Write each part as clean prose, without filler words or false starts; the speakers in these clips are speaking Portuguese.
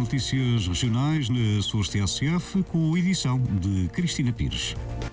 notícias regionais na SOS TSF, com a edição de Cristina Pires.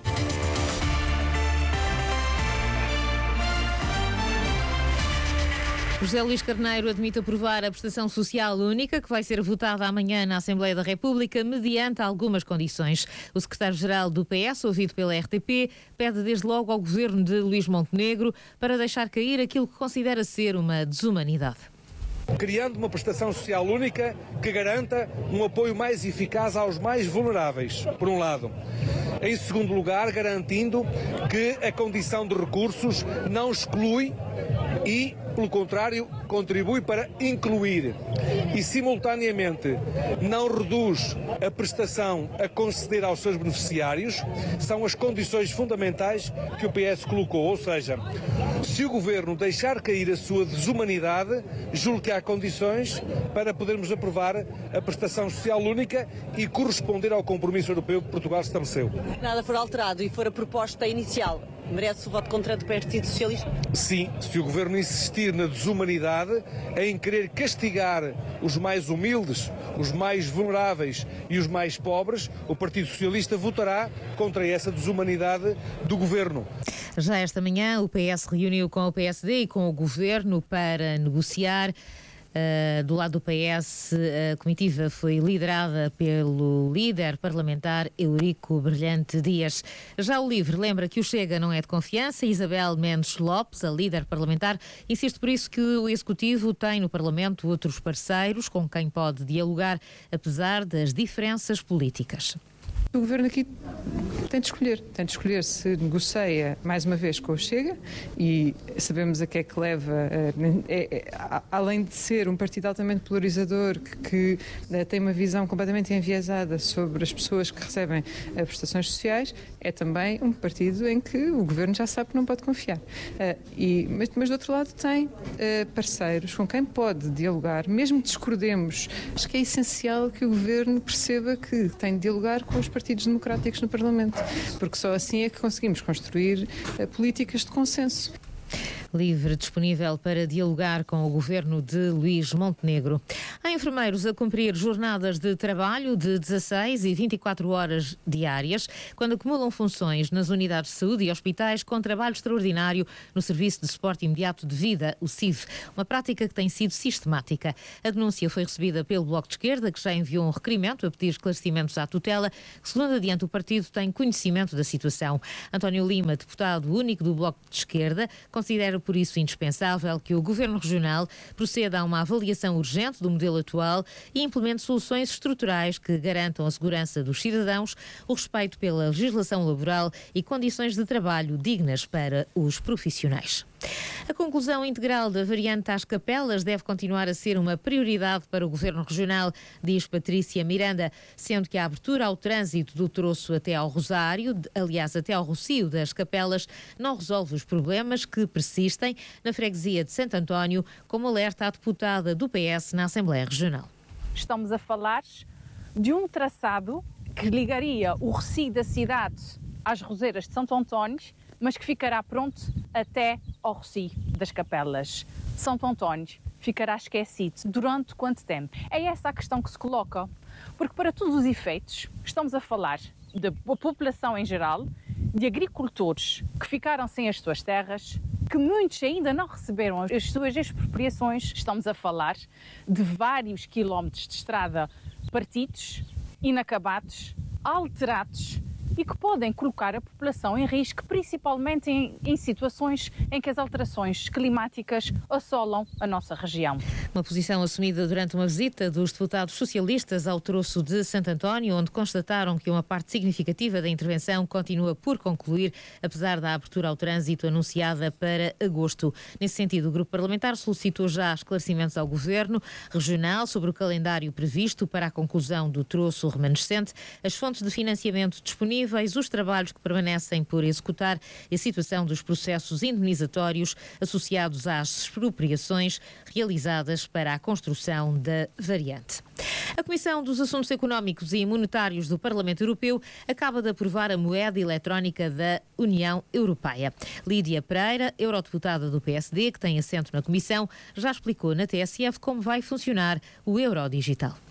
José Luís Carneiro admite aprovar a prestação social única, que vai ser votada amanhã na Assembleia da República, mediante algumas condições. O secretário-geral do PS, ouvido pela RTP, pede desde logo ao governo de Luís Montenegro para deixar cair aquilo que considera ser uma desumanidade. Criando uma prestação social única que garanta um apoio mais eficaz aos mais vulneráveis, por um lado. Em segundo lugar, garantindo que a condição de recursos não exclui e, pelo contrário, contribui para incluir e, simultaneamente, não reduz a prestação a conceder aos seus beneficiários. São as condições fundamentais que o PS colocou, ou seja, se o Governo deixar cair a sua desumanidade, julgo que há condições para podermos aprovar a prestação social única e corresponder ao compromisso europeu que Portugal estabeleceu. Nada for alterado e for a proposta inicial, merece o voto contra do Partido Socialista? Sim, se o Governo insistir na desumanidade, em querer castigar os mais humildes, os mais vulneráveis e os mais pobres, o Partido Socialista votará contra essa desumanidade do Governo. Já esta manhã, o PS reuniu com o PSD e com o Governo para negociar. Do lado do PS, a comitiva foi liderada pelo líder parlamentar Eurico Brilhante Dias. Já o LIVRE lembra que o Chega não é de confiança. Isabel Mendes Lopes, a líder parlamentar, insiste por isso que o Executivo tem no Parlamento outros parceiros com quem pode dialogar, apesar das diferenças políticas. O Governo aqui tem de escolher se negocia mais uma vez com o Chega, e sabemos a que é que leva, além de ser um partido altamente polarizador, que tem uma visão completamente enviesada sobre as pessoas que recebem prestações sociais, é também um partido em que o Governo já sabe que não pode confiar. Mas do outro lado tem parceiros com quem pode dialogar, mesmo que discordemos. Acho que é essencial que o Governo perceba que tem de dialogar com os partidos democráticos no Parlamento, porque só assim é que conseguimos construir políticas de consenso. LIVRE disponível para dialogar com o governo de Luís Montenegro. Há enfermeiros a cumprir jornadas de trabalho de 16 e 24 horas diárias, quando acumulam funções nas unidades de saúde e hospitais com trabalho extraordinário no Serviço de Suporte Imediato de Vida, o SIV, uma prática que tem sido sistemática. A denúncia foi recebida pelo Bloco de Esquerda, que já enviou um requerimento a pedir esclarecimentos à tutela, que, segundo adianta o partido, tem conhecimento da situação. António Lima, deputado único do Bloco de Esquerda, considera por isso indispensável que o Governo Regional proceda a uma avaliação urgente do modelo atual e implemente soluções estruturais que garantam a segurança dos cidadãos, o respeito pela legislação laboral e condições de trabalho dignas para os profissionais. A conclusão integral da variante às Capelas deve continuar a ser uma prioridade para o Governo Regional, diz Patrícia Miranda, sendo que a abertura ao trânsito do troço até ao Rosário, aliás até ao Rocio das Capelas, não resolve os problemas que persistem na freguesia de Santo António, como alerta a deputada do PS na Assembleia Regional. Estamos a falar de um traçado que ligaria o Rocio da cidade às Roseiras de Santo António, mas que ficará pronto até ao Rocio das Capelas. Santo António ficará esquecido durante quanto tempo? É essa a questão que se coloca, porque para todos os efeitos estamos a falar da população em geral, de agricultores que ficaram sem as suas terras, que muitos ainda não receberam as suas expropriações. Estamos a falar de vários quilómetros de estrada partidos, inacabados, alterados, e que podem colocar a população em risco, principalmente em situações em que as alterações climáticas assolam a nossa região. Uma posição assumida durante uma visita dos deputados socialistas ao troço de Santo António, onde constataram que uma parte significativa da intervenção continua por concluir, apesar da abertura ao trânsito anunciada para agosto. Nesse sentido, o grupo parlamentar solicitou já esclarecimentos ao Governo Regional sobre o calendário previsto para a conclusão do troço remanescente, as fontes de financiamento disponíveis, os trabalhos que permanecem por executar e a situação dos processos indemnizatórios associados às expropriações realizadas para a construção da variante. A Comissão dos Assuntos Económicos e Monetários do Parlamento Europeu acaba de aprovar a moeda eletrónica da União Europeia. Lídia Pereira, eurodeputada do PSD, que tem assento na Comissão, já explicou na TSF como vai funcionar o euro digital.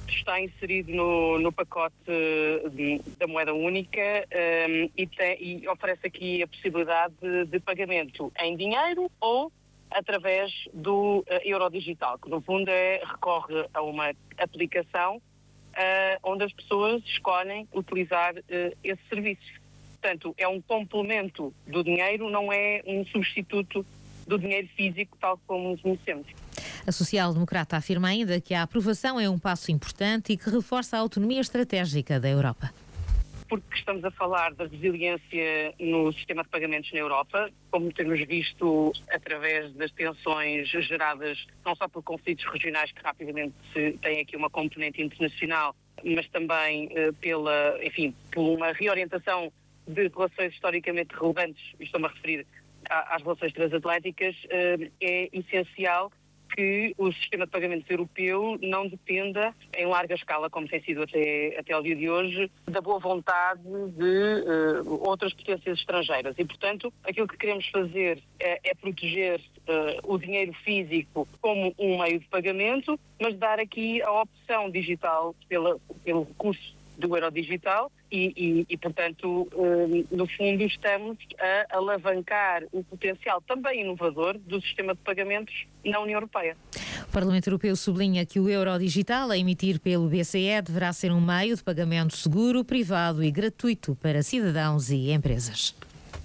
está inserido no pacote da moeda única e oferece aqui a possibilidade de pagamento em dinheiro ou através do Eurodigital, que no fundo recorre a uma aplicação onde as pessoas escolhem utilizar esse serviço. Portanto, é um complemento do dinheiro, não é um substituto do dinheiro físico, tal como o conhecemos. A social-democrata afirma ainda que a aprovação é um passo importante e que reforça a autonomia estratégica da Europa. Porque estamos a falar da resiliência no sistema de pagamentos na Europa, como temos visto através das tensões geradas não só por conflitos regionais que rapidamente têm aqui uma componente internacional, mas também por uma reorientação de relações historicamente relevantes, estou-me a referir às relações transatlânticas, é essencial que o sistema de pagamentos europeu não dependa em larga escala, como tem sido até ao dia de hoje, da boa vontade de outras potências estrangeiras. E, portanto, aquilo que queremos fazer é proteger o dinheiro físico como um meio de pagamento, mas dar aqui a opção digital pelo recurso do Eurodigital e, portanto, no fundo estamos a alavancar o potencial também inovador do sistema de pagamentos na União Europeia. O Parlamento Europeu sublinha que o Eurodigital a emitir pelo BCE deverá ser um meio de pagamento seguro, privado e gratuito para cidadãos e empresas.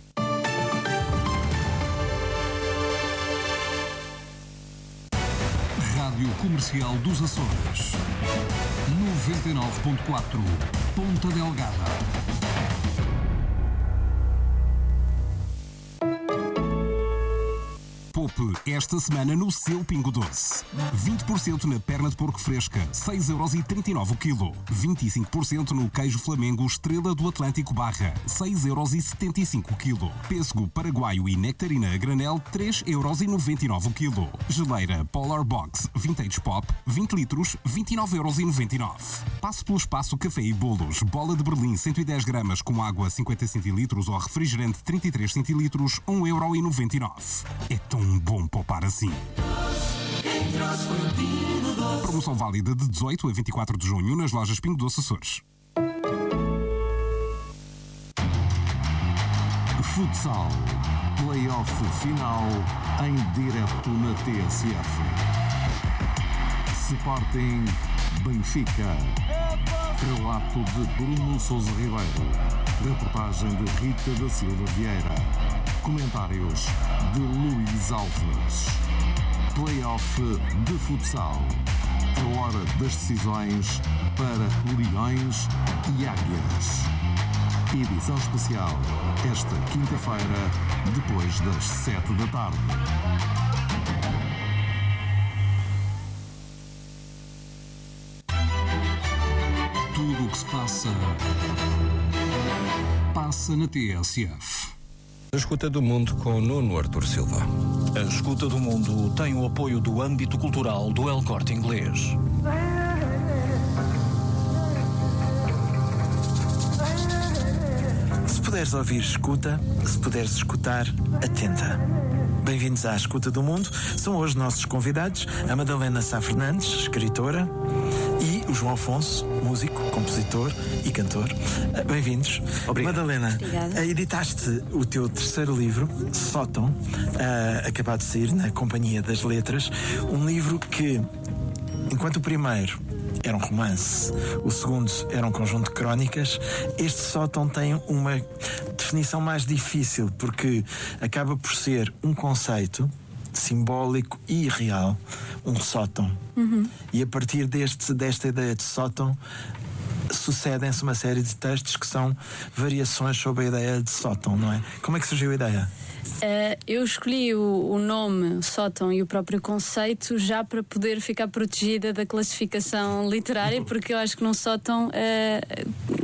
Rádio Comercial dos Açores. 99.4 Ponta Delgada. Poupe esta semana no seu Pingo Doce. 20% na perna de porco fresca, 6,39€ o quilo. 25% no queijo Flamengo Estrela do Atlântico Barra, 6,75€ o quilo. Pêssego paraguaio e nectarina a granel, 3,99€ o quilo. Geleira Polar Box Vintage Pop, 20 litros, 29,99€. Passe pelo espaço Café e Bolos. Bola de Berlim 110 gramas com água 50 centilitros ou refrigerante 33 centilitros, 1,99€. É tão bom poupar assim. Promoção válida de 18 a 24 de junho nas lojas Pingo Doce Açores. Futsal. Play-off final em direto na TSF. Sporting Benfica. Relato de Bruno Sousa Ribeiro. Reportagem de Rita da Silva Vieira. Comentários de Luís Alves. Play-off de futsal. A hora das decisões para Leões e Águias. Edição especial esta quinta-feira, depois das 7 da tarde. Tudo o que se passa na TSF. A Escuta do Mundo com Nuno Artur Silva. A Escuta do Mundo tem o apoio do âmbito cultural do El Corte Inglês. Se puderes ouvir, escuta. Se puderes escutar, atenta. Bem-vindos à Escuta do Mundo. São hoje nossos convidados a Madalena Sá Fernandes, escritora, e o João Afonso, músico, compositor e cantor. Bem-vindos. Obrigado. Madalena, Obrigada. Editaste o teu terceiro livro, Sótão, acabado de sair na Companhia das Letras, um livro que, enquanto o primeiro era um romance, o segundo era um conjunto de crónicas, este Sótão tem uma definição mais difícil, porque acaba por ser um conceito simbólico e real, um sótão. E a partir desta ideia de sótão sucedem-se uma série de textos que são variações sobre a ideia de sótão, não é? Como é que surgiu a ideia? Eu escolhi o nome sótão e o próprio conceito já para poder ficar protegida da classificação literária, porque eu acho que num sótão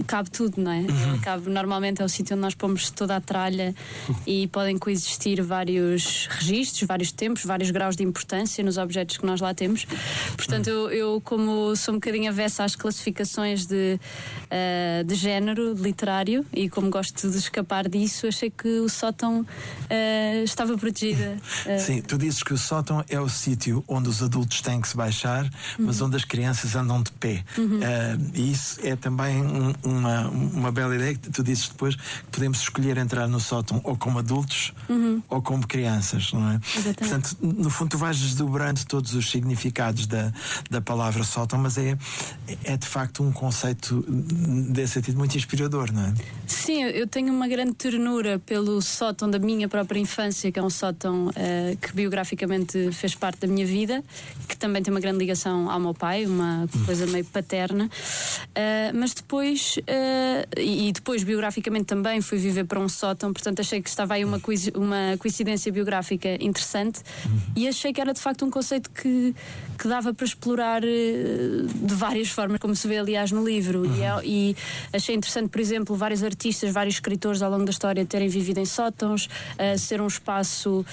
cabe tudo, não é? Normalmente é o sítio onde nós pomos toda a tralha e podem coexistir vários registros, vários tempos, vários graus de importância nos objetos que nós lá temos. Portanto, eu como sou um bocadinho avessa às classificações de género literário e como gosto de escapar disso, achei que o sótão estava protegida. Sim, tu dizes que o sótão é o sítio onde os adultos têm que se baixar, mas onde as crianças andam de pé. E isso é também uma bela ideia que tu dizes depois, que podemos escolher entrar no sótão ou como adultos ou como crianças, não é? Exatamente. Portanto, no fundo tu vais desdobrando todos os significados da palavra sótão, mas é de facto um conceito desse sentido muito inspirador, não é? Sim, eu tenho uma grande ternura pelo sótão da minha própria infância, que é um sótão que biograficamente fez parte da minha vida, que também tem uma grande ligação ao meu pai, uma coisa meio paterna, mas depois e depois biograficamente também fui viver para um sótão, portanto achei que estava aí uma coincidência biográfica interessante e achei que era de facto um conceito que dava para explorar de várias formas, como se vê aliás no livro. E achei interessante, por exemplo, vários artistas, vários escritores ao longo da história terem vivido em sótãos, ser um espaço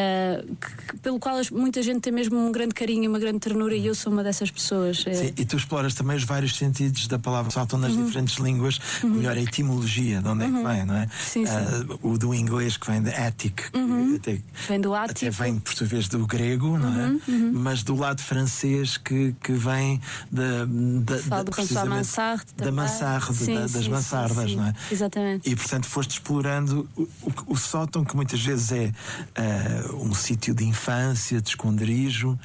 pelo qual muita gente tem mesmo um grande carinho e uma grande ternura, e eu sou uma dessas pessoas. Sim, e tu exploras também os vários sentidos da palavra sótão nas diferentes línguas, melhor a etimologia, de onde é que vem, não é? Sim. O do inglês, que vem de attic, vem do ático. até vem por sua vez do grego, não é? Mas do lado francês que vem mansarde, da mansarde, das mansardas, não é? Exatamente. E portanto foste explorando o sótão, que muitas vezes é um sítio de infância, de esconderijo.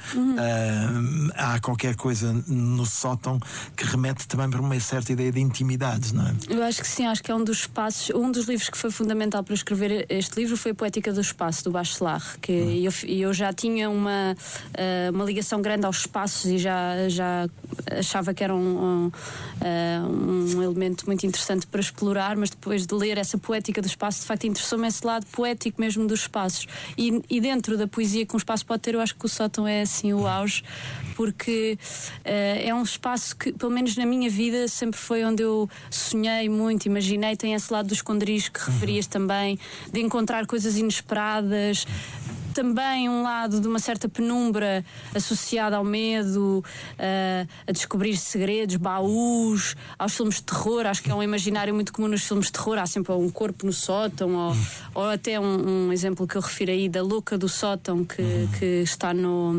Há qualquer coisa no sótão que remete também para uma certa ideia de intimidade, não é? Eu acho que sim, acho que é um dos espaços, um dos livros que foi fundamental para escrever este livro foi a Poética do Espaço, do Bachelard, que eu já tinha uma ligação grande aos espaços e já achava que era um elemento muito interessante para explorar, mas depois de ler essa Poética do Espaço, de facto interessou-me esse lado poético mesmo dos espaços, e dentro da poesia que um espaço pode ter, eu acho que o sótão é assim o auge, porque é um espaço que, pelo menos na minha vida, sempre foi onde eu sonhei muito, imaginei. Tem esse lado do esconderijo que referias também, de encontrar coisas inesperadas, também um lado de uma certa penumbra associada ao medo, a descobrir segredos, baús, aos filmes de terror. Acho que é um imaginário muito comum nos filmes de terror, há sempre um corpo no sótão, ou até um exemplo que eu refiro aí da louca do sótão, que está no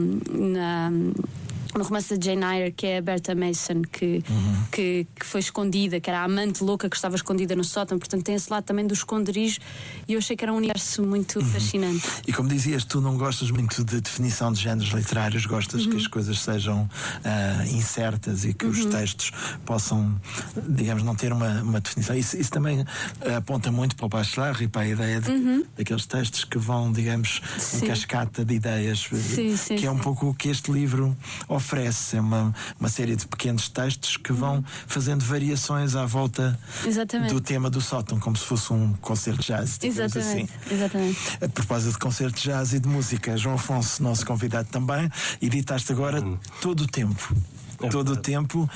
romance de Jane Eyre, que é a Bertha Mason, que foi escondida, que era a amante louca que estava escondida no sótão. Portanto tem esse lado também do esconderijo, e eu achei que era um universo muito fascinante. E como dizias, tu não gostas muito de definição de géneros literários, gostas que as coisas sejam incertas e que os textos possam, digamos, não ter uma definição. Isso também aponta muito para o Bachelard e para a ideia daqueles textos que vão, digamos, em cascata de ideias, que é um pouco o que este livro oferece. É uma série de pequenos textos que vão fazendo variações à volta do tema do sótão, como se fosse um concerto de jazz. Exatamente. A propósito de concerto de jazz e de música, João Afonso, nosso convidado também, editaste agora Todo o Tempo. Todo o Tempo,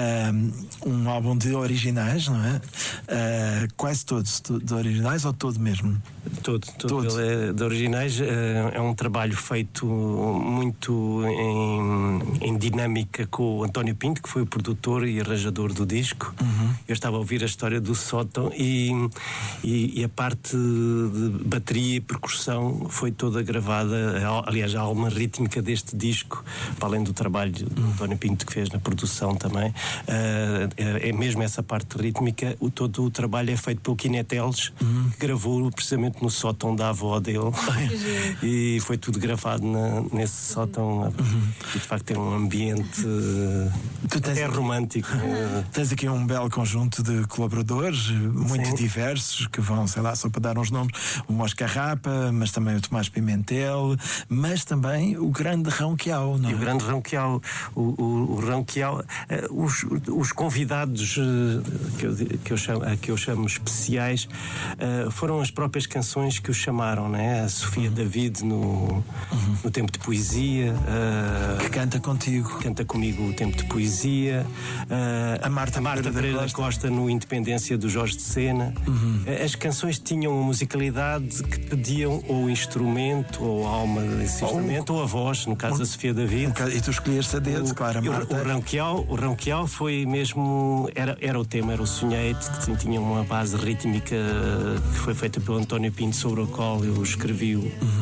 um álbum de originais, não é? Quase todos de originais, ou todo mesmo? Todo. De originais. É um trabalho feito muito em dinâmica com o António Pinto, que foi o produtor e arranjador do disco. Eu estava a ouvir a história do sótão e a parte de bateria e percussão foi toda gravada. Aliás, a alma rítmica deste disco, para além do trabalho do António Pinto que fez na produção também, é mesmo essa parte rítmica. Todo o trabalho é feito pelo Kineteles, que gravou precisamente no sótão da avó dele. E foi tudo gravado nesse sótão. E de facto é um ambiente até romântico. Tens aqui um belo conjunto de colaboradores muito diversos, que vão, sei lá, só para dar uns nomes, o Mosca Rapa, mas também o Tomás Pimentel, mas também o grande Ronquial, não é? E o grande Ronquial, o Ronquial, os convidados que eu chamo especiais foram as próprias canções que os chamaram, né? A Sofia David no Tempo de Poesia, que canta contigo, canta comigo o Tempo de Poesia, a Marta Pereira da Costa no Independência do Jorge de Sena. As canções tinham uma musicalidade que pediam ou instrumento ou alma desse instrumento ou a voz, no caso da Sofia David. E tu escolheste a dedo, claro, a Marta. O Ronquial foi mesmo, era o tema, era o Sonhei-te, que tinha uma base rítmica que foi feita pelo António Pinto, sobre o qual eu escrevi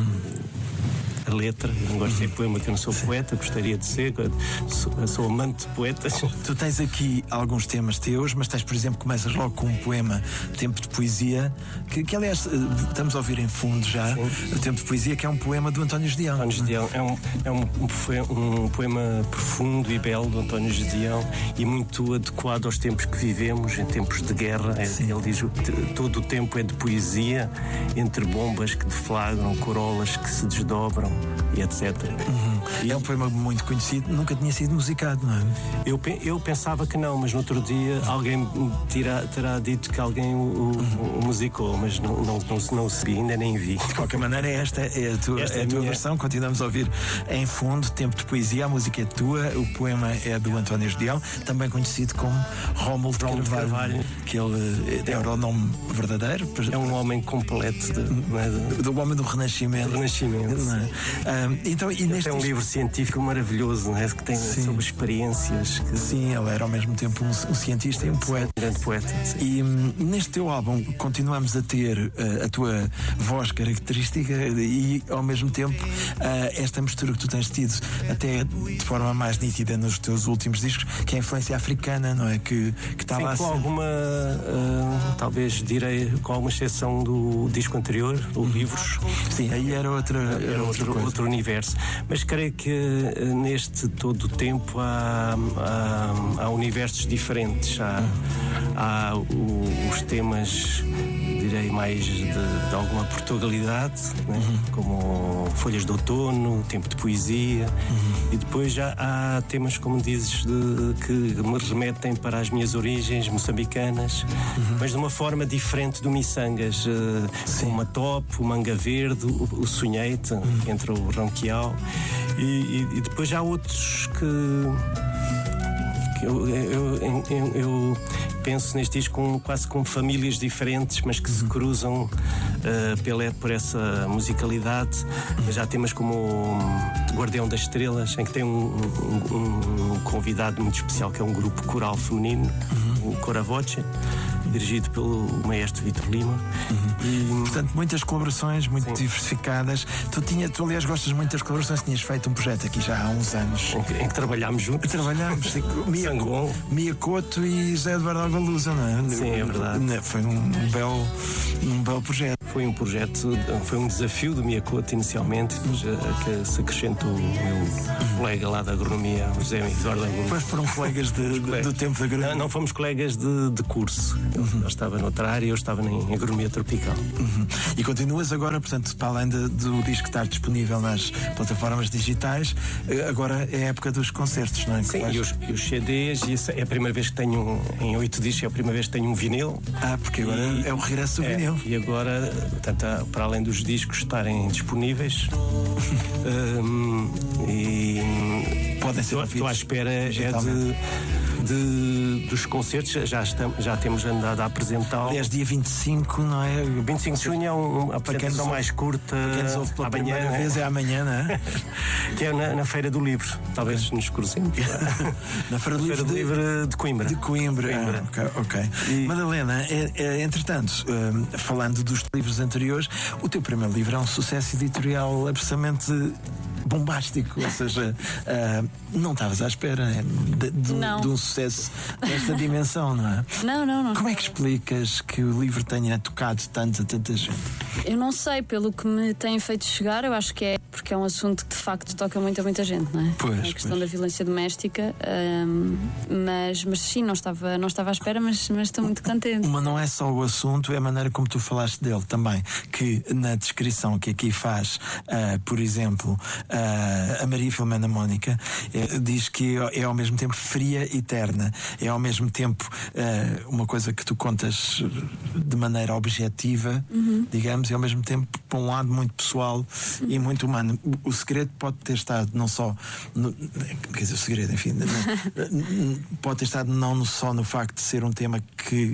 a letra. Eu não gosto de ser poema, porque eu não sou poeta, gostaria de ser, sou amante de poetas. Tu tens aqui alguns temas teus, mas tens, por exemplo, começas logo com um poema, Tempo de Poesia, que aliás estamos a ouvir em fundo já. O Tempo de Poesia, que é um poema do António Gedeão. António Gedeão é um poema profundo e belo do António Gedeão e muito adequado aos tempos que vivemos, em tempos de guerra. Ele diz que todo o tempo é de poesia, entre bombas que deflagram, corolas que se desdobram e etc. É um poema muito conhecido, nunca tinha sido musicado, não é? Eu pensava que não, mas no outro dia alguém me terá dito que alguém o musicou, mas não segui, ainda nem vi. De qualquer maneira, esta é a tua versão. Continuamos a ouvir em fundo Tempo de Poesia. A música é tua, o poema é do António Gedeão, também conhecido como Rómulo de Carvalho, que ele era o nome verdadeiro. É um homem completo do homem do Renascimento. Então, é um livro científico maravilhoso, não é? Que tem sobre experiências. Sim, ele era ao mesmo tempo um cientista e um poeta. Um grande poeta. Sim. E neste teu álbum continuamos a ter a tua voz característica e ao mesmo tempo esta mistura que tu tens tido até de forma mais nítida nos teus últimos discos, que é a influência africana, não é? Que está lá. Com alguma, talvez direi, com alguma exceção do disco anterior, o Livros. Sim, aí era outro universo. Mas creio que neste todo o tempo há universos diferentes. Há os temas, direi, mais de alguma Portugalidade, né? Como Folhas de Outono, Tempo de Poesia. E depois já há temas, como dizes, que me remetem para as minhas origens moçambicanas, mas de uma forma diferente do Missangas. O Matop, o Manga Verde, o Sonhei-te, que entra o Ronquial. E depois já há outros que eu penso neste disco quase como famílias diferentes, mas que se cruzam por essa musicalidade. Já temas como o Guardião das Estrelas, em que tem um convidado muito especial, que é um grupo coral feminino, o Coravoce, dirigido pelo maestro Vítor Lima. Portanto, muitas colaborações, muito diversificadas. Tu, aliás, gostas muito das colaborações. Tinhas feito um projeto aqui já há uns anos. Em que trabalhámos juntos. Trabalhámos. Mia Couto e José Eduardo Algalusa, não é? Sim, é verdade. Foi um belo projeto. Foi um projeto, foi um desafio do Mia Couto inicialmente, depois que se acrescentou o meu colega lá da agronomia, o José Eduardo Algalusa. Depois foram colegas do tempo da agronomia. Não fomos colegas de curso. Ele estava noutra área e eu estava em agronomia tropical. E continuas agora, portanto, para além do disco estar disponível nas plataformas digitais, agora é a época dos concertos, não é? Sim, e os CDs, e é a primeira vez que tenho, em 8 discos, é a primeira vez que tenho um vinil. Porque agora é o regresso do vinil. E agora, portanto, para além dos discos estarem disponíveis, e podem ser estou à espera dos concertos, já temos andado a apresentá-lo. Aliás, dia 25, não é? 25 de junho é uma apresentação mais curta. Quem nos ouve pela primeira vez é amanhã, não é? Que é na Feira do Livro. Talvez nos cruzemos. Na Feira do Livro de Coimbra. De Coimbra. Ok. Madalena, entretanto, falando dos livros anteriores, o teu primeiro livro é um sucesso editorial absolutamente bombástico, ou seja, não estavas à espera de um sucesso desta dimensão, não é? Não. Como é que explicas que o livro tenha tocado tanta gente? Eu não sei, pelo que me têm feito chegar, eu acho que é porque é um assunto que de facto toca muita gente, não é? Pois, a questão da violência doméstica, mas sim, não estava à espera, mas estou muito contente. Mas não é só o assunto, é a maneira como tu falaste dele também, que na descrição que aqui faz, por exemplo, a Maria Filomena Mónica diz que é ao mesmo tempo fria e terna, é ao mesmo tempo uma coisa que tu contas de maneira objetiva, digamos, e ao mesmo tempo para um lado muito pessoal e muito humano. O segredo pode ter estado não só quer dizer, o segredo, enfim, pode ter estado não só no facto de ser um tema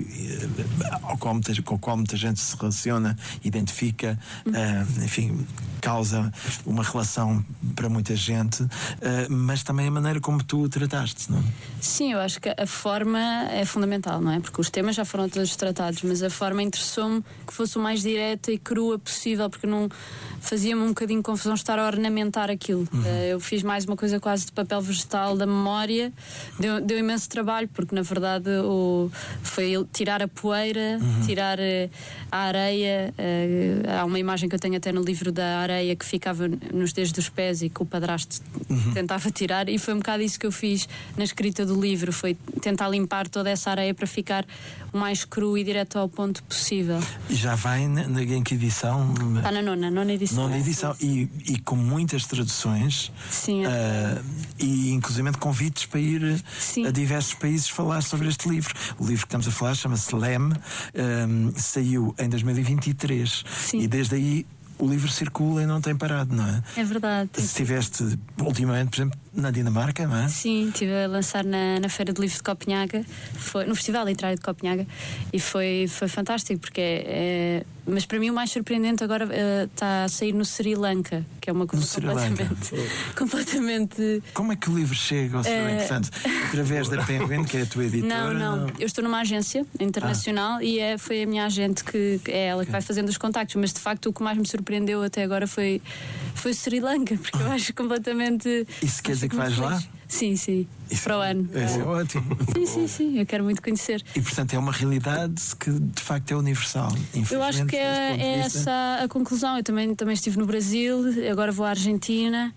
com o qual muita gente se relaciona, identifica, enfim, causa uma relação para muita gente, mas também a maneira como tu o trataste, não? Sim, eu acho que a forma é fundamental, não é? Porque os temas já foram todos tratados, mas a forma interessou-me que fosse o mais direta e crua possível, porque não fazia-me um bocadinho confusão estar a ornamentar aquilo. Eu fiz mais uma coisa quase de papel vegetal da memória, deu imenso trabalho, porque na verdade foi tirar a poeira, tirar a areia. Há uma imagem que eu tenho até no livro da areia que ficava nos dedos dos pés e que o padrasto tentava tirar, e foi um bocado isso que eu fiz na escrita do livro, foi tentar limpar toda essa areia para ficar o mais cru e direto ao ponto possível. E já vai em que edição? Está na nona edição. Nona edição, e com muitas traduções. Sim, e inclusive convites para ir a diversos países falar sobre este livro. O livro que estamos a falar chama-se Lem, saiu em 2023. Sim. E desde aí o livro circula e não tem parado, não é? É verdade. Estiveste ultimamente, por exemplo, na Dinamarca, não é? Sim, estive a lançar na Feira do Livro de Copenhaga, no Festival Literário de Copenhaga, e foi fantástico, porque mas para mim o mais surpreendente agora está a sair no Sri Lanka, que é uma coisa completamente... Como é que o livro chega ao Sri Lanka? Portanto, através da Penguin, que é a tua editora? Não. Eu estou numa agência internacional e foi a minha agente que é ela que vai fazendo os contactos, mas de facto o que mais me surpreendeu até agora foi o Sri Lanka, porque eu acho completamente... Isso quer dizer que vais lá? Sim. Isso para o ano. É ótimo. Sim, eu quero muito conhecer. E portanto é uma realidade que de facto é universal. Eu acho que é essa a conclusão. Eu também estive no Brasil, agora vou à Argentina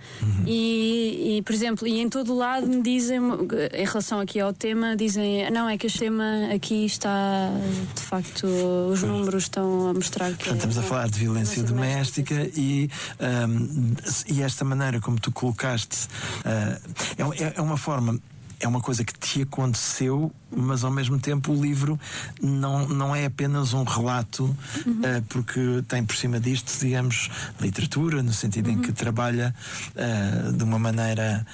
e, por exemplo, e em todo o lado me dizem, em relação aqui ao tema, dizem, não, é que este tema aqui está, de facto, os números estão a mostrar que... Portanto, estamos a falar de violência doméstica e esta maneira como tu colocaste é uma forma, é uma coisa que te aconteceu, mas ao mesmo tempo o livro não é apenas um relato, porque tem por cima disto, digamos, literatura, no sentido em que trabalha de uma maneira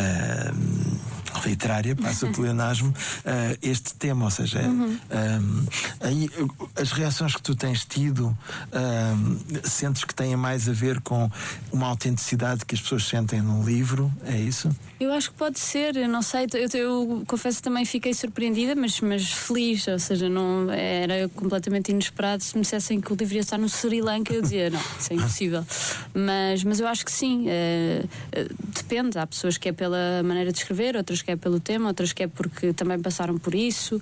literária, passa o pleonasmo, este tema, ou seja, aí as reações que tu tens tido, sentes que têm mais a ver com uma autenticidade que as pessoas sentem no livro, é isso? Eu acho que pode ser, eu não sei, eu confesso que também fiquei surpreendida, mas feliz, ou seja, não era completamente inesperado. Se me dissessem que o livro ia estar no Sri Lanka, eu dizia, não, isso é impossível. Mas eu acho que sim, depende, há pessoas que é pela maneira de escrever, outras que é pelo tema, outras que é porque também passaram por isso.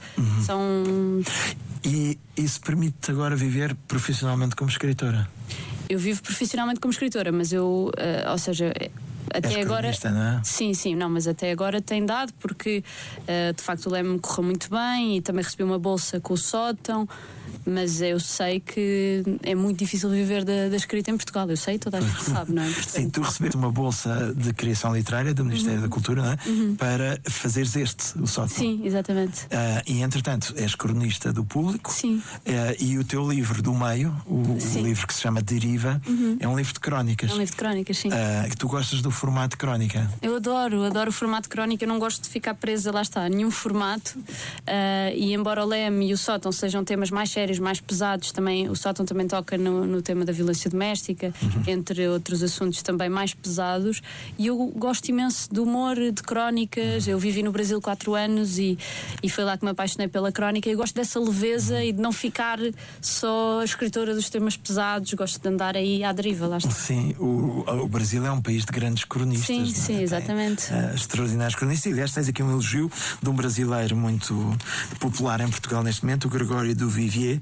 E isso permite-te agora viver profissionalmente como escritora? Eu vivo profissionalmente como escritora, mas ou seja... Até agora, não é? Sim, não, mas até agora tem dado, porque de facto o Lem me correu muito bem e também recebi uma bolsa com o Sótão, mas eu sei que é muito difícil viver da escrita em Portugal. Eu sei, toda a gente sabe, não é? Portanto... Sim, tu recebeste uma bolsa de criação literária do Ministério da Cultura, não é? Para fazeres o Sótão. Sim, exatamente. E entretanto és cronista do Público. Sim. E o teu livro do meio, o livro que se chama Deriva, é um livro de crónicas. É um livro de crónicas, sim. Que tu gostas do formato de crónica? Eu adoro o formato de crónica. Eu não gosto de ficar presa, lá está, a nenhum formato. E embora o Lem e o Sótão sejam temas mais sérios, mais pesados, também o Sótão também toca no tema da violência doméstica, entre outros assuntos também mais pesados, e eu gosto imenso do humor, de crónicas. Eu vivi no Brasil 4 anos e foi lá que me apaixonei pela crónica, e gosto dessa leveza e de não ficar só a escritora dos temas pesados, gosto de andar aí à deriva, lá está. Sim, o Brasil é um país de grandes cronistas. Sim, exatamente. Extraordinários cronistas. E aliás, tens aqui um elogio de um brasileiro muito popular em Portugal neste momento, o Gregório Duvivier,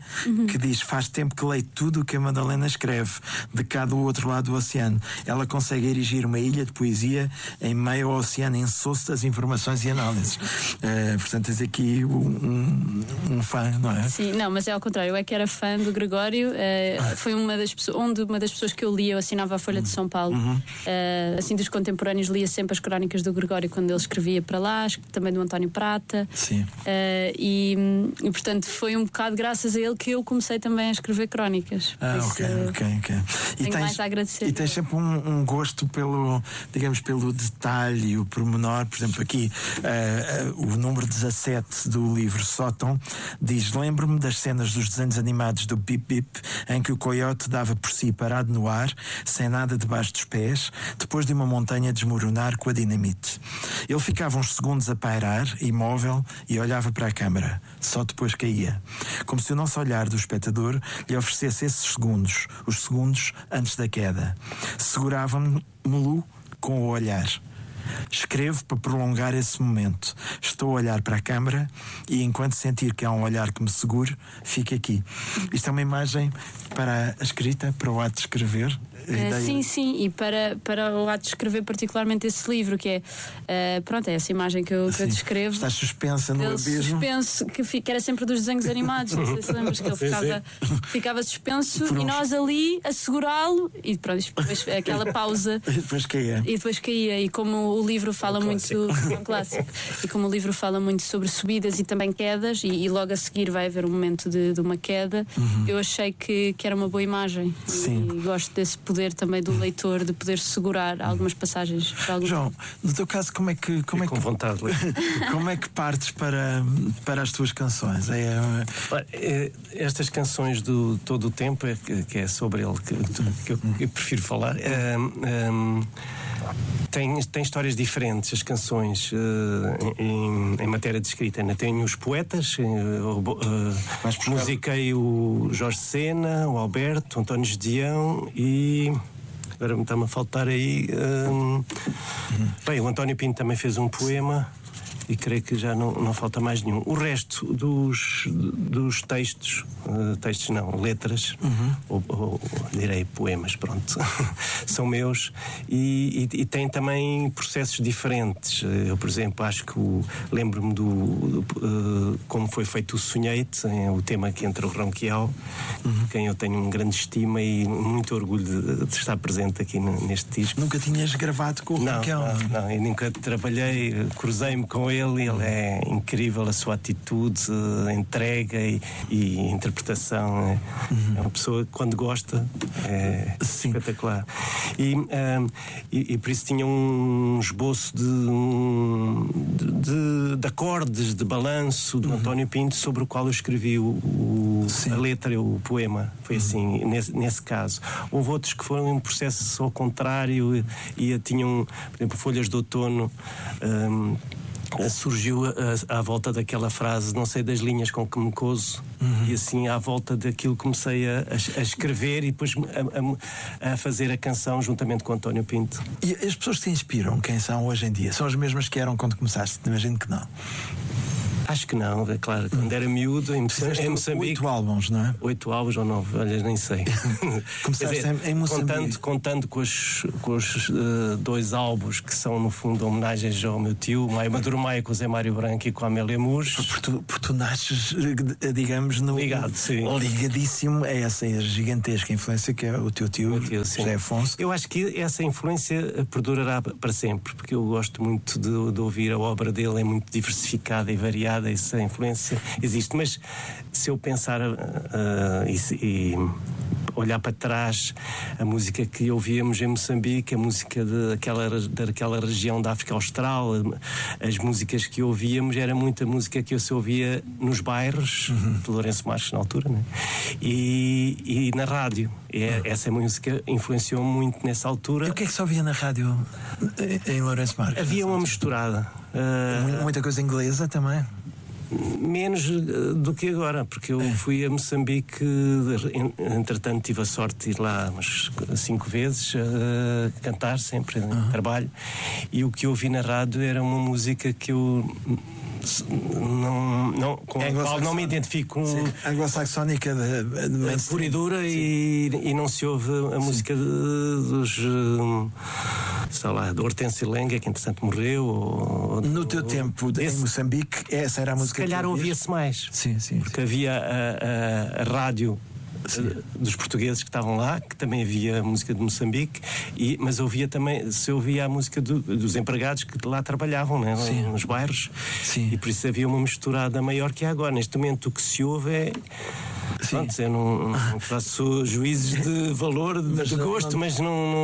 que diz: faz tempo que leio tudo o que a Madalena escreve, de cá do outro lado do oceano. Ela consegue erigir uma ilha de poesia em meio ao oceano insosso das informações e análises. Portanto, tens aqui um fã, não é? Sim, não, mas é ao contrário. Eu é que era fã do Gregório. Foi uma das pessoas que eu lia. Eu assinava a Folha de São Paulo. Assim, dos contemporâneos, lia sempre as crónicas do Gregório quando ele escrevia para lá, também do António Prata. Sim. E portanto foi um bocado graças a ele que eu comecei também a escrever crónicas. Ok. Tenho mais a agradecer. E tens sempre um gosto pelo, digamos, pelo detalhe, o pormenor. Por exemplo, aqui o número 17 do livro Sótão diz: lembro-me das cenas dos desenhos animados do Bip Bip, em que o coiote dava por si parado no ar, sem nada debaixo dos pés, depois de uma montanha desmoronar com a dinamite. Ele ficava uns segundos a pairar, imóvel, e olhava para a câmara. Só depois caía. Como se o nosso olhar do espectador lhe oferecesse esses segundos, os segundos antes da queda. Segurava-me-lo com o olhar. Escrevo para prolongar esse momento. Estou a olhar para a câmara e, enquanto sentir que há um olhar que me segure, fico aqui. Isto é uma imagem para a escrita, para o ato de escrever. Sim, e para o ato de escrever particularmente esse livro, que é pronto, é essa imagem que eu descrevo. Estás suspensa no abismo. Suspenso, que era sempre dos desenhos animados. Não sei se lembras que ele ficava suspenso e nós ali a segurá-lo e pronto, depois aquela pausa. E depois caía. E como o livro fala muito. Um clássico. E como o livro fala muito sobre subidas e também quedas, e logo a seguir vai haver um momento de uma queda, eu achei que era uma boa imagem. Sim. E gosto desse poder também do leitor de poder segurar algumas passagens. João, no teu caso, como é que com vontade de ler. Como é que partes para as tuas canções? Estas canções do Todo o Tempo, que é sobre ele que eu prefiro falar, tem histórias diferentes, as canções, em matéria de escrita. Tenho os poetas, musiquei o Jorge Sena, o Alberto, o António Gedeão e agora me está-me a faltar aí. Bem, o António Pinto também fez um poema. E creio que já não falta mais nenhum. O resto dos textos não, letras, ou direi poemas, pronto, são meus e têm também processos diferentes. Eu, por exemplo, acho que lembro-me como foi feito o Sonhei-te, o tema que entra o Ronquial, quem eu tenho um grande estima e muito orgulho de estar presente aqui neste disco. Nunca tinhas gravado com o Ronquial? Não, eu nunca trabalhei, cruzei-me com ele é incrível, a sua atitude, entrega e interpretação. É uma pessoa que, quando gosta, é espetacular. E por isso tinha um esboço de acordes, de balanço do António Pinto, sobre o qual eu escrevi a letra, o poema. Foi assim, nesse caso. Houve outros que foram um processo ao contrário e tinham, por exemplo, Folhas de Outono. Surgiu à volta daquela frase: não sei das linhas com que me coso, e assim à volta daquilo comecei a escrever e depois a fazer a canção juntamente com António Pinto. E as pessoas que te inspiram, quem são hoje em dia? São as mesmas que eram quando começaste? Imagino que não. Acho que não, é claro. Quando era miúdo, em Moçambique. 8 álbuns, não é? 8 álbuns ou 9, olha, nem sei. Começaste em Moçambique. Contando com os 2 álbuns que são, no fundo, homenagens ao meu tio, Maio Maduro Maia, com o Zé Mário Branco e com a Amélia Mures. Porque tu nasces, digamos, ligadíssimo a essa gigantesca influência que é o teu tio, José Afonso. Eu acho que essa influência perdurará para sempre, porque eu gosto muito de ouvir a obra dele, é muito diversificada e variada. Essa influência existe, mas se eu pensar e olhar para trás, a música que ouvíamos em Moçambique, a música daquela região da África Austral, as músicas que ouvíamos, era muita música que eu se ouvia nos bairros, de Lourenço Marques na altura, né? e na rádio. Essa música influenciou muito nessa altura. E o que é que se ouvia na rádio em Lourenço Marques? Havia uma misturada. Muita coisa inglesa também? Menos do que agora, porque eu fui a Moçambique, entretanto tive a sorte de ir lá umas 5 vezes a cantar sempre em trabalho, e o que eu ouvi na rádio era uma música que eu com a qual não me identifico. Anglo-saxónica de pura e dura, e não se ouve a música dos, sei lá, do Hortêncio Lenga, que entretanto morreu. No teu tempo em Moçambique, essa era a música? Se calhar ouvia-se mais. Sim. Porque havia a rádio dos portugueses que estavam lá, que também havia música de Moçambique, mas se ouvia a música dos empregados que lá trabalhavam, né, nos bairros. Sim. E por isso havia uma misturada maior que há agora. Neste momento o que se ouve é... Pronto, eu não faço juízos de valor, de gosto, mas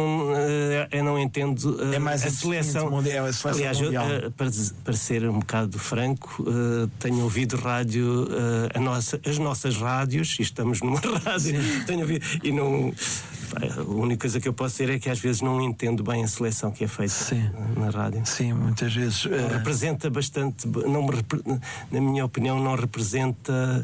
eu não entendo a seleção. Aliás, para ser um bocado franco, tenho ouvido rádio, as nossas rádios, e estamos numa rádio, tenho ouvido, e não... A única coisa que eu posso dizer é que às vezes não entendo bem a seleção que é feita na rádio. Sim, muitas vezes. Representa bastante, na minha opinião, não representa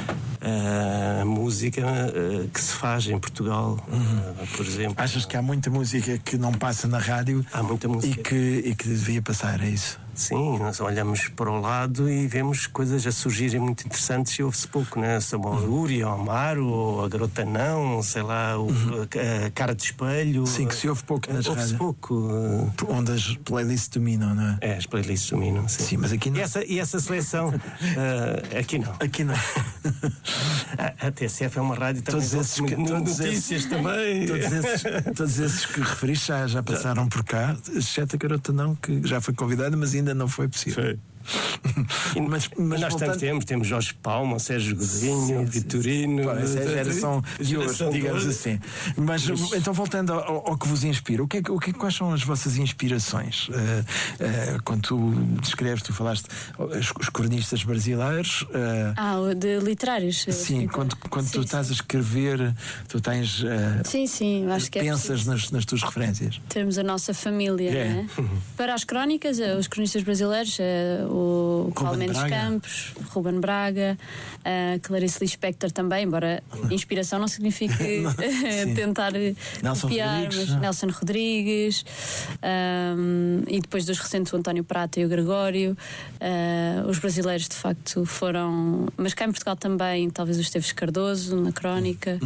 a música que se faz em Portugal, por exemplo. Achas que há muita música que não passa na rádio? Há muita música. E que devia passar, é isso? Sim, nós olhamos para o lado e vemos coisas a surgirem muito interessantes e ouve-se pouco, né? Sobre o Uri, o Amaro, ou a Garota Não, sei lá, a Cara de Espelho. Sim, que se ouve pouco nas rádios. Ouve-se pouco. Onde as playlists dominam, não é? É, as playlists dominam, sim. Sim, mas aqui não. E essa seleção, aqui não. Aqui não. A TSF é uma rádio também. Notícias também. Todos esses que referiste já passaram por cá, exceto a Garota Não, que já foi convidada, mas ainda não foi possível. Mas nós temos Jorge Palma, Sérgio Godinho, Vitorino. Essa é a geração de hoje, digamos assim. Mas então, voltando ao que vos inspira, quais são as vossas inspirações? Quando tu descreves, tu falaste os cronistas brasileiros. De literários. Sim, quando tu estás a escrever, tu tens. Sim, acho que pensas nas tuas referências. Termos a nossa família, né? Para as crónicas, os cronistas brasileiros, o Paulo Mendes Campos, Ruben Braga, Clarice Lispector também, embora inspiração não signifique tentar copiar, mas Nelson Rodrigues, e depois dos recentes o António Prata e o Gregório. Os brasileiros de facto foram, mas cá em Portugal também, talvez o Esteves Cardoso na crónica.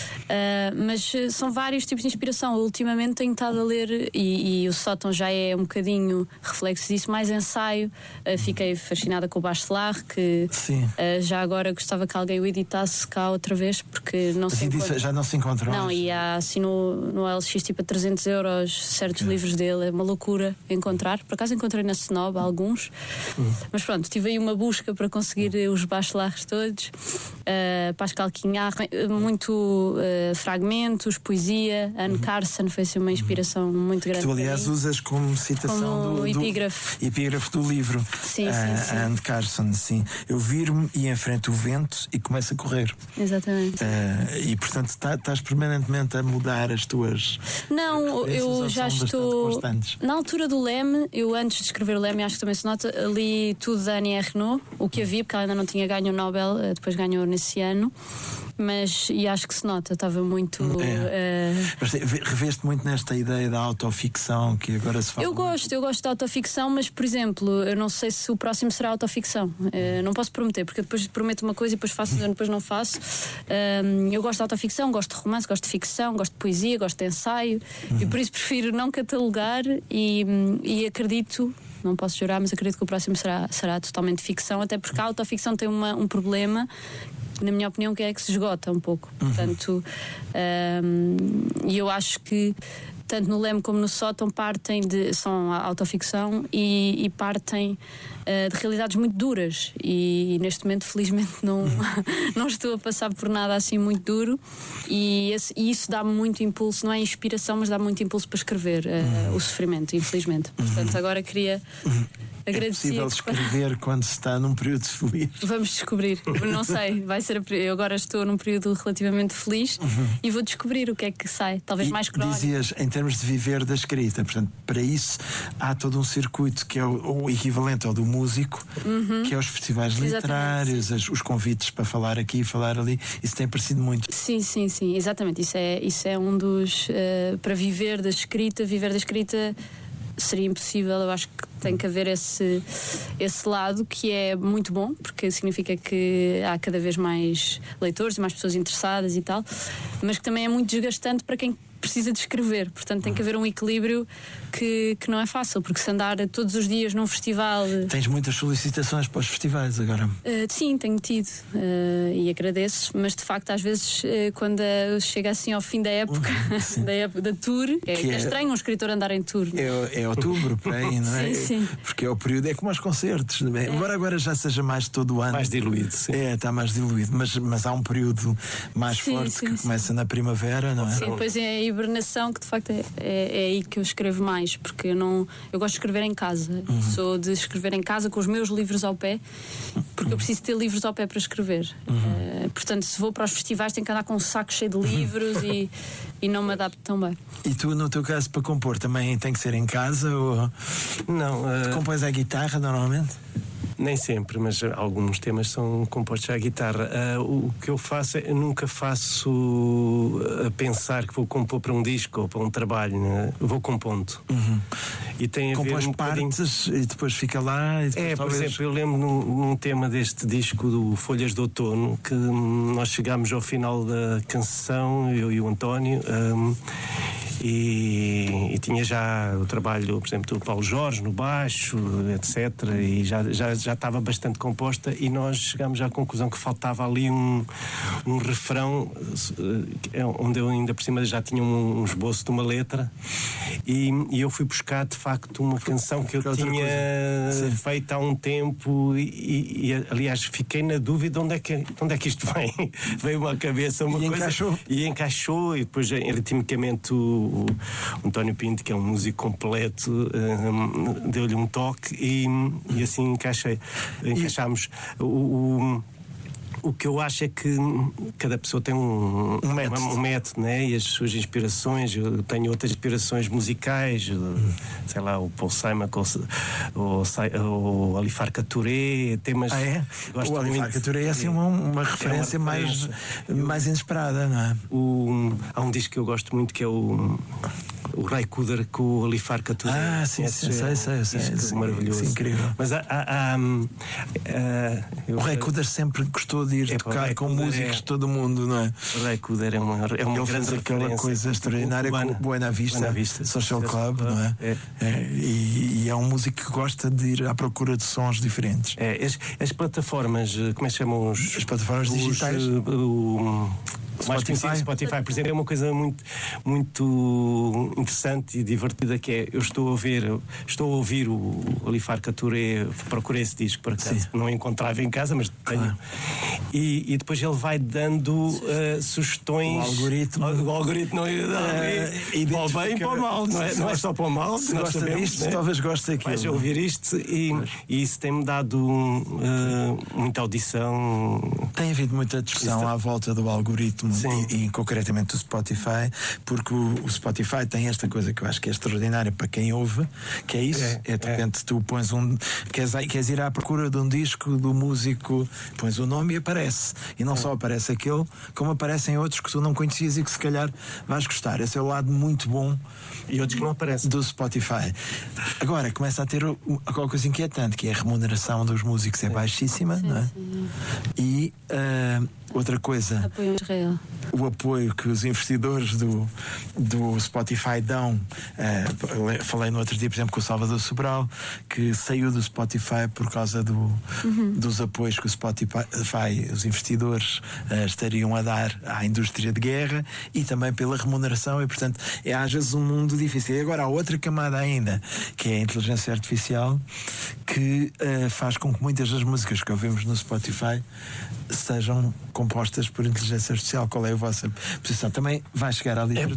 Mas são vários tipos de inspiração. Ultimamente tenho estado a ler, e o Sótão já é um bocadinho reflexo disso, mais ensaio. Fiquei fascinada com o Bachelard, que já agora gostava que alguém o editasse cá outra vez, porque não se encontra. Já não se encontra. Não, e há assim no LX tipo a 300 euros certos livros dele, é uma loucura encontrar. Por acaso encontrei na Snob alguns, mas pronto, tive aí uma busca para conseguir os Bachelards todos. Pascal Quignard, muito fragmentos, poesia. Anne Carson foi assim uma inspiração muito grande. Tu, aliás, usas como citação do epígrafe do livro. Sim. A Anne Carson, sim. Eu viro-me e enfrento o vento e começo a correr. Exatamente. E portanto estás permanentemente a mudar as tuas. Não, eu já estou. Na altura do Leme, eu antes de escrever o Leme, acho que também se nota, li tudo da Annie Ernaux, o que havia, porque ela ainda não tinha ganho o Nobel, depois ganhou nesse ano. E acho que se nota, estava muito. Mas reveste muito nesta ideia da autoficção que agora se fala. Eu gosto da autoficção, mas, por exemplo, eu não sei se o próximo será autoficção. Não posso prometer, porque depois prometo uma coisa e depois faço, depois não faço. Eu gosto de autoficção, gosto de romance, gosto de ficção, gosto de poesia, gosto de ensaio, e por isso prefiro não catalogar e acredito. Não posso jurar, mas acredito que o próximo será totalmente ficção, até porque a autoficção tem um problema, na minha opinião, que é que se esgota um pouco. Portanto, e eu acho que tanto no Leme como no Sótão são autoficção e partem de realidades muito duras, e neste momento felizmente não estou a passar por nada assim muito duro, e isso dá-me muito impulso, não é inspiração, mas dá-me muito impulso para escrever o sofrimento, infelizmente. Portanto, agora queria agradecer. É possível escrever quando se está num período feliz? Vamos descobrir, não sei, eu agora estou num período relativamente feliz e vou descobrir o que é que sai, talvez mais crónico. Dizias, em termos de viver da escrita, portanto, para isso há todo um circuito que é o equivalente ao do músico, que é os festivais literários, os convites para falar aqui e falar ali. Isso tem aparecido muito. Sim, exatamente. Isso é um dos para viver da escrita seria impossível. Eu acho que tem que haver esse lado, que é muito bom, porque significa que há cada vez mais leitores e mais pessoas interessadas e tal, mas que também é muito desgastante para quem precisa de escrever. Portanto, tem que haver um equilíbrio que não é fácil, porque se andar todos os dias num festival... Tens muitas solicitações para os festivais agora? Sim, tenho tido, e agradeço, mas de facto às vezes quando chega assim ao fim da época, da tour, é estranho um escritor andar em tour. É outubro, por aí, não é? Sim. Porque é o período, é como aos concertos, não é? Embora agora já seja mais todo o ano. Mais diluído, sim. Está mais diluído, mas há um período mais forte que começa na primavera, não é? Sim, depois é a hibernação, que de facto é aí que eu escrevo mais, porque eu gosto de escrever em casa. Sou de escrever em casa com os meus livros ao pé, porque eu preciso ter livros ao pé para escrever. Portanto, se vou para os festivais tenho que andar com um saco cheio de livros e não me adapto tão bem. E tu, no teu caso, para compor também tem que ser em casa ou não? Tu compões a guitarra normalmente? Nem sempre, mas alguns temas são compostos à guitarra. O que eu faço é, eu nunca faço a pensar que vou compor para um disco ou para um trabalho, né? Vou compondo. E tem a ver um partes e depois fica lá. E depois por exemplo, eu lembro num tema deste disco do Folhas de Outono que nós chegámos ao final da canção, eu e o António. E tinha já o trabalho, por exemplo, do Paulo Jorge no baixo, etc. E já estava bastante composta, e nós chegámos à conclusão que faltava ali um refrão, onde eu ainda por cima já tinha um esboço de uma letra, e eu fui buscar de facto uma canção que eu tinha feito há um tempo, e aliás fiquei na dúvida onde é que isto vem. Veio-me à cabeça uma coisa encaixou, e depois ritmicamente o António Pinto, que é um músico completo, deu-lhe um toque e assim encaixámos. O que eu acho é que cada pessoa tem um método, né? E as suas inspirações. Eu tenho outras inspirações musicais, sei lá, o Paul Simon, o Ali Farka Touré, temas. O Ali Farka Touré é assim uma referência mais inesperada, não é? Há um disco que eu gosto muito, que é o Ray Kuder com o Ali Farka Touré. Sei. Maravilhoso. Sim, incrível. Mas o Ray Kuder sempre gostou de ir tocar com músicos de todo o mundo, não é? O Ray Kuder é uma grande aquela coisa extraordinária com o Buena Vista Social Club, não é? E é um músico que gosta de ir à procura de sons diferentes. As plataformas, como é que chamam as plataformas digitais? Spotify, por exemplo, é uma coisa muito, muito interessante e divertida, que é, eu estou a ouvir o Ali Farka Touré, procurei esse disco, por acaso não encontrava em casa, mas tenho. E depois ele vai dando sugestões. O algoritmo e para o bem e para o mal, não é só para o mal. Se gosta disto, talvez goste daquilo. Vais ouvir isto e isso tem-me dado muita audição. Tem havido muita discussão à volta do algoritmo e concretamente do Spotify, porque o Spotify tem esta coisa que eu acho que é extraordinária para quem ouve, que é isso, de repente tu pões queres ir à procura de um disco do músico, pões o nome e aparece, e não só aparece aquele, como aparecem outros que tu não conhecias e que se calhar vais gostar. Esse é o lado muito bom e outros que não aparecem do Spotify. Agora começa a ter alguma coisa inquietante, que é a remuneração dos músicos é baixíssima, não é? E outra coisa, o apoio que os investidores do Spotify dão. Falei no outro dia, por exemplo, com o Salvador Sobral, que saiu do Spotify por causa dos apoios que o Spotify, os investidores, estariam a dar à indústria de guerra, e também pela remuneração, e portanto é às vezes um mundo difícil. E agora há outra camada ainda, que é a inteligência artificial, que faz com que muitas das músicas que ouvimos no Spotify sejam compostas por inteligência artificial. Qual é a vossa posição? Também vai chegar à literatura?